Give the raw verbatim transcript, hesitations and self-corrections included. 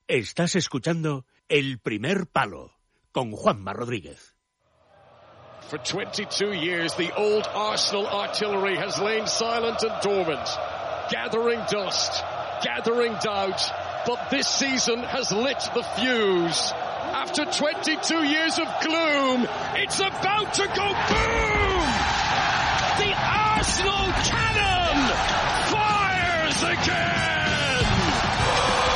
Estás escuchando El Primer Palo con Juanma Rodríguez. For twenty-two years, the old Arsenal artillery has lain silent and dormant, gathering dust, gathering doubt, but this season has lit the fuse. After twenty-two years of gloom, it's about to go boom!